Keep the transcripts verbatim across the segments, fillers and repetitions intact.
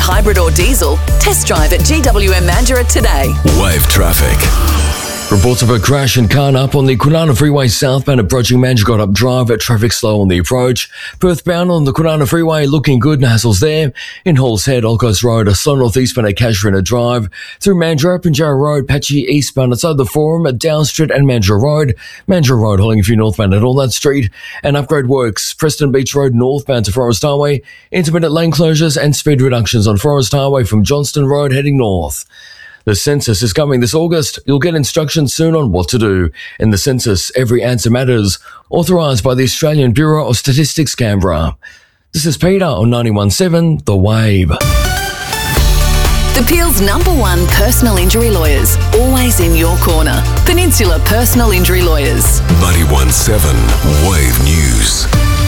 hybrid or diesel? Test drive at G W M Mandurah today. Wave traffic. Reports of a crash in Carnup on the Kwinana Freeway southbound approaching Manjigotup Drive. Traffic slow on the approach. Perth bound on the Kwinana Freeway looking good, no hassles there. In Halls Head, Olcos Road, a slow northeastbound at Casuarina Drive. Through Mandurah, Pinjarra Road, patchy eastbound outside the Forum at Down Street and Mandurah Road. Mandurah Road holding a few northbound at Walnut Street. And upgrade works. Preston Beach Road northbound to Forest Highway. Intermittent lane closures and speed reductions on Forest Highway from Johnston Road heading north. The census is coming this August. You'll get instructions soon on what to do. In the census, every answer matters. Authorised by the Australian Bureau of Statistics, Canberra. This is Peter on ninety-one point seven The Wave. The Peel's number one personal injury lawyers, always in your corner. Peninsula Personal Injury Lawyers. ninety-one point seven Wave News.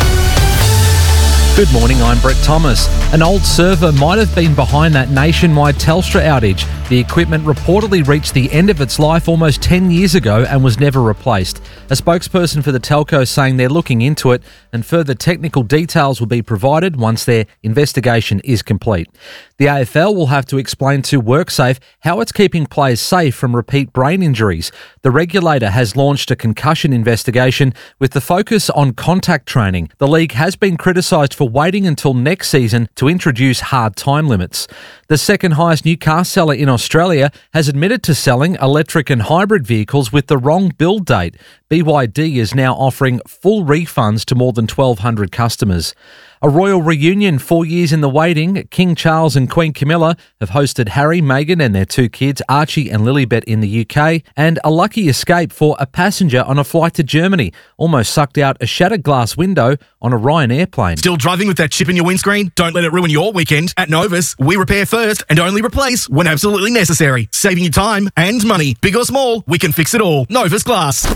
Good morning, I'm Brett Thomas. An old server might have been behind that nationwide Telstra outage. The equipment reportedly reached the end of its life almost ten years ago and was never replaced. A spokesperson for the telco saying they're looking into it and further technical details will be provided once their investigation is complete. The A F L will have to explain to WorkSafe how it's keeping players safe from repeat brain injuries. The regulator has launched a concussion investigation with the focus on contact training. The league has been criticised for waiting until next season to introduce hard time limits. The second highest new car seller in Australia has admitted to selling electric and hybrid vehicles with the wrong build date. B Y D is now offering full refunds to more than twelve hundred customers. A royal reunion four years in the waiting. King Charles and Queen Camilla have hosted Harry, Meghan and their two kids, Archie and Lilibet, in the U K. And a lucky escape for a passenger on a flight to Germany. Almost sucked out a shattered glass window on a Ryanair plane. Still driving with that chip in your windscreen? Don't let it ruin your weekend. At Novus, we repair first and only replace when absolutely necessary. Saving you time and money. Big or small, we can fix it all. Novus Glass.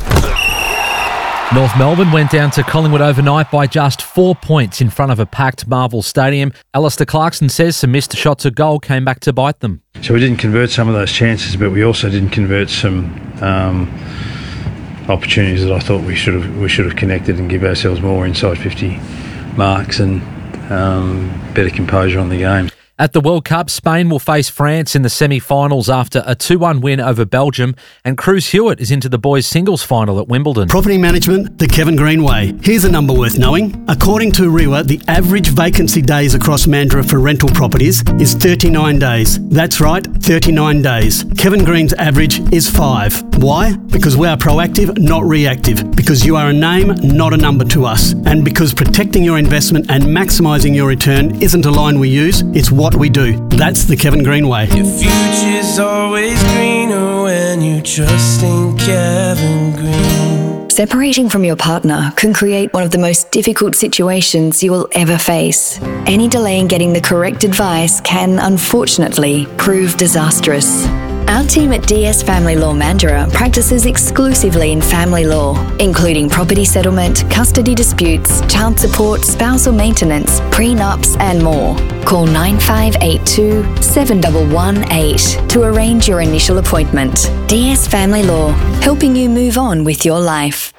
North Melbourne went down to Collingwood overnight by just four points in front of a packed Marvel Stadium. Alistair Clarkson says some missed shots of goal came back to bite them. So we didn't convert some of those chances, but we also didn't convert some um, opportunities that I thought we should have we should have connected and give ourselves more inside fifty marks and um, better composure on the game. At the World Cup, Spain will face France in the semi-finals after a two one win over Belgium, and Cruz Hewitt is into the boys' singles final at Wimbledon. Property management, the Kevin Green way. Here's a number worth knowing. According to R I W A, the average vacancy days across Mandurah for rental properties is thirty-nine days. That's right, thirty-nine days. Kevin Green's average is five. Why? Because we are proactive, not reactive. Because you are a name, not a number to us. And because protecting your investment and maximising your return isn't a line we use, it's what we do. That's the Kevin Green way. Your future's always greener when you trust in Kevin Green. Separating from your partner can create one of the most difficult situations you will ever face. Any delay in getting the correct advice can, unfortunately, prove disastrous. Our team at D S Family Law Mandurah practices exclusively in family law, including property settlement, custody disputes, child support, spousal maintenance, prenups, and more. Call nine five eight two, seven one one eight to arrange your initial appointment. D S Family Law, helping you move on with your life.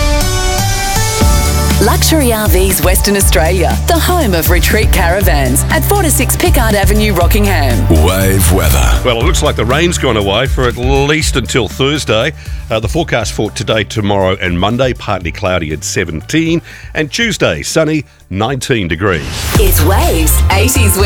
Luxury R Vs Western Australia, the home of retreat caravans at four to six Pickard Avenue, Rockingham. Wave weather. Well, it looks like the rain's gone away for at least until Thursday. Uh, the forecast for today, tomorrow and Monday, partly cloudy at seventeen, and Tuesday, sunny, nineteen degrees. It's Waves eighties Week.